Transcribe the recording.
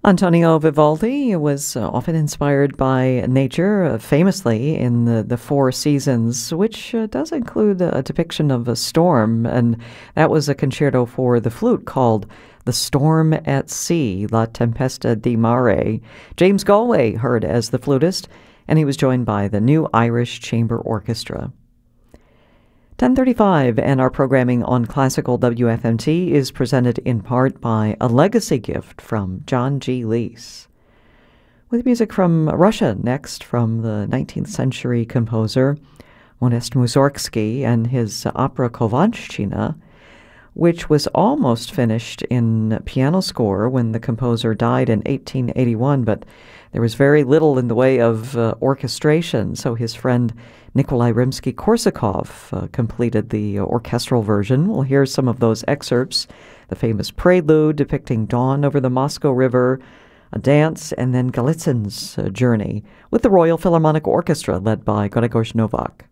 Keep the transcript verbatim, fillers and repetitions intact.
Antonio Vivaldi was uh, often inspired by nature, uh, famously in the, the Four Seasons, which uh, does include a depiction of a storm, and that was a concerto for the flute called The Storm at Sea, La Tempesta di Mare. James Galway heard as the flutist, and he was joined by the New Irish Chamber Orchestra. ten thirty-five, and our programming on Classical W F M T is presented in part by a legacy gift from John G. Lees. With music from Russia next, from the nineteenth century composer Modest Mussorgsky and his opera Kovanshchina, which was almost finished in piano score when the composer died in eighteen eighty-one, but there was very little in the way of uh, orchestration, so his friend Nikolai Rimsky-Korsakov uh, completed the uh, orchestral version. We'll hear some of those excerpts, the famous prelude depicting dawn over the Moscow River, a dance, and then Golitsyn's uh, journey with the Royal Philharmonic Orchestra led by Grzegorz Nowak.